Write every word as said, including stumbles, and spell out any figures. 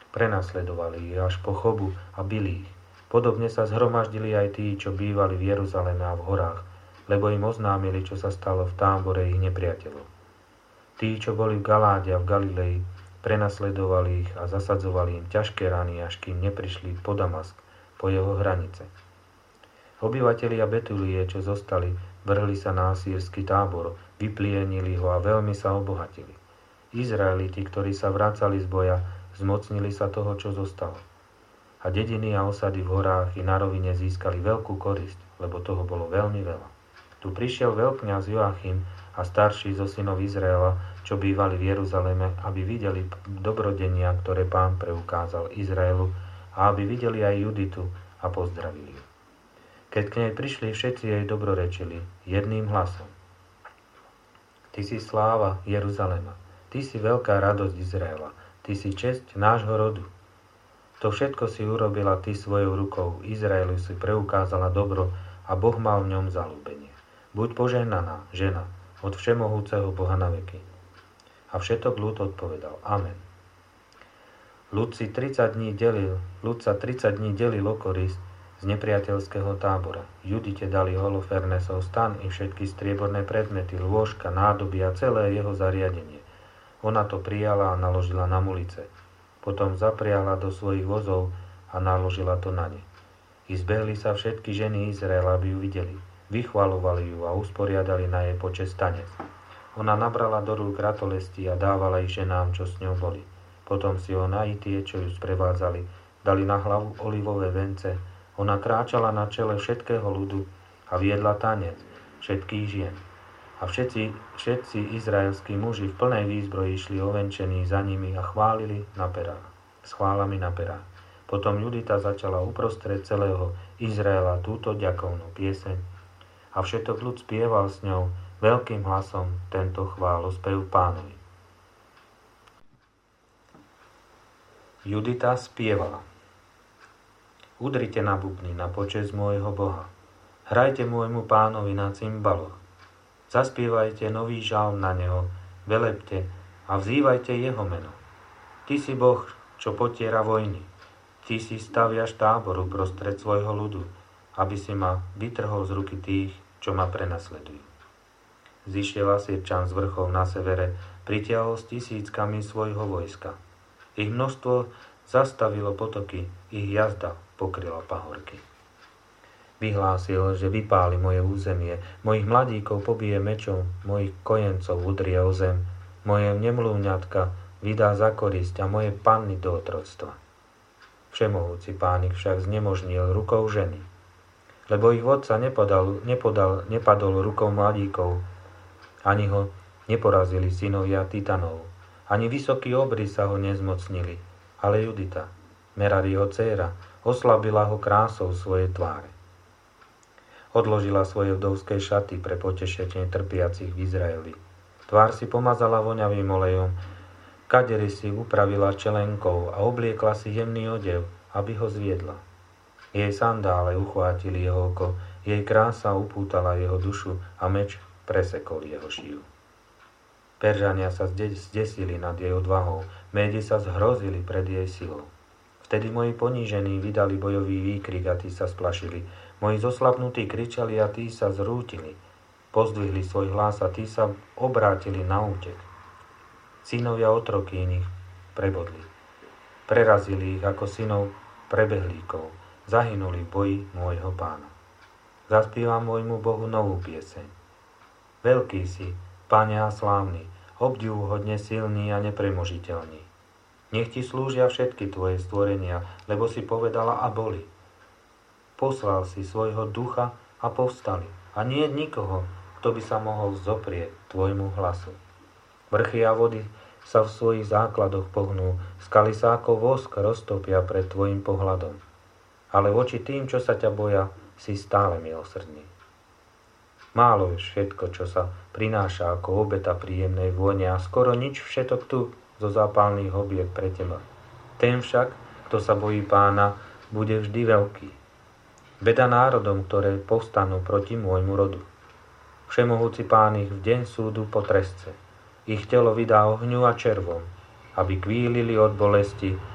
Prenasledovali ich až po Chobu a bili ich. Podobne sa zhromaždili aj tí, čo bývali v Jeruzaleme a v horách, lebo im oznámili, čo sa stalo v tábore ich nepriateľov. Tí, čo boli v Galáde a v Galilei, prenasledovali ich a zasadzovali im ťažké rany, až kým neprišli po Damask, po jeho hranice. Obyvatelia Betulie, čo zostali, vrhli sa na asýrsky tábor, vyplienili ho a veľmi sa obohatili. Izraeliti, ktorí sa vracali z boja, zmocnili sa toho, čo zostalo. A dediny a osady v horách i na rovine získali veľkú korisť, lebo toho bolo veľmi veľa. Tu prišiel veľkňaz Joachim a starší zo synov Izraela, čo bývali v Jeruzaleme, aby videli dobrodenia, ktoré Pán preukázal Izraelu, a aby videli aj Juditu a pozdravili ju. Keď k nej prišli, všetci jej dobrorečili jedným hlasom. Ty si sláva Jeruzalema, ty si veľká radosť Izraela, ty si česť nášho rodu. To všetko si urobila ty svojou rukou, Izraelu si preukázala dobro a Boh mal v ňom zaľúbenie. Buď požehnaná, žena, od všemohúceho Boha na veky. A všetok ľud odpovedal, amen. Ľud si tridsať dní delil, ľud sa tridsať dní delil o korist z nepriateľského tábora. Judite dali Holofernesov stan i všetky strieborné predmety, lôžka, nádoby a celé jeho zariadenie. Ona to prijala a naložila na mulice. Potom zapriahla do svojich vozov a naložila to na ne. I zbehli sa všetky ženy Izraela, aby ju videli. Vychvalovali ju a usporiadali na jej počesť tanec. Ona nabrala do rúk ratolesti a dávala ich ženám, čo s ňou boli. Potom si ona i tie, čo ju sprevádzali, dali na hlavu olivové vence. Ona kráčala na čele všetkého ľudu a viedla tanec všetkých žien. A všetci, všetci izraelskí muži v plnej výzbroji išli ovenčení za nimi a chválili na perách, s chválami na perách. Potom Judita začala uprostred celého Izraela túto ďakovnú pieseň a všetok ľud spieval s ňou veľkým hlasom tento chválospev Pánovi. Judita spievala. Udrite na bubny na počesť môjho Boha. Hrajte môjmu Pánovi na cymbaloch. Zaspievajte nový žalm na neho, velepte a vzývajte jeho meno. Ty si Boh, čo potiera vojny. Ty si staviaš tábor uprostred svojho ľudu, aby si ma vytrhol z ruky tých, čo ma prenasledujú. Zišiel Asýrčan z vrchov na severe, pritiahol s tisíckami svojho vojska. Ich množstvo zastavilo potoky, ich jazda pokryla pahorky. Vyhlásil, že vypáli moje územie, mojich mladíkov pobije mečom, mojich kojencov udrie o zem, moje nemlúňatka vydá za korisť a moje panny do otroctva. Všemohúci Pánik však znemožnil rukou ženy, lebo ich vodca nepodal, nepodal, nepadol rukou mladíkov, ani ho neporazili synovia Titanov, ani vysokí obry sa ho nezmocnili, ale Judita, Merariho dcéra, oslabila ho krásou svojej tváre. Odložila svoje vdovské šaty pre potešenie trpiacich v Izraeli. Tvár si pomazala voňavým olejom, kadery si upravila čelenkou a obliekla si jemný odev, aby ho zviedla. Jej sandále uchvátili jeho oko, jej krása upútala jeho dušu a meč presekol jeho šíju. Peržania sa zdesili nad jej odvahou, Médi sa zhrozili pred jej silou. Vtedy moji ponížení vydali bojový výkrik a tí sa splašili. Moji zoslabnutí kričali a tí sa zrútili. Pozdvihli svoj hlas a tí sa obrátili na útek. Synovia otroky nich prebodli. Prerazili ich ako synov prebehlíkov. Zahynuli v boji môjho Pána. Zaspievam môjmu Bohu novú pieseň. Veľký si, Pane a slávny, obdivuhodne silný a nepremožiteľný. Nech ti slúžia všetky tvoje stvorenia, lebo si povedala a boli. Poslal si svojho ducha a povstali. A nie je nikoho, kto by sa mohol zoprieť tvojmu hlasu. Vrchy a vody sa v svojich základoch pohnú, skaly sa ako vosk roztopia pred tvojim pohľadom. Ale voči tým, čo sa ťa boja, si stále milosrdný. Málo je všetko, čo sa prináša ako obeta príjemnej vône a skoro nič všetok tu zo zápalných hobiek pre teba. Ten však, kto sa bojí Pána, bude vždy veľký. Beda národom, ktoré povstanú proti môjmu rodu. Všemohúci Pán ich v deň súdu potresce. Ich telo vydá ohňu a červom, aby kvílili od bolesti